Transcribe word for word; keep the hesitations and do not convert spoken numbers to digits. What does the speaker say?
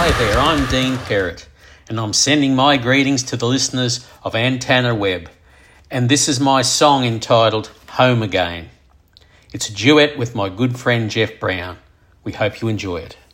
Hi there, I'm Dean Perrott, and I'm sending my greetings to the listeners of Antenna Web, and this is my song entitled Home Again. It's a duet with my good friend Jeff Brown. We hope you enjoy it.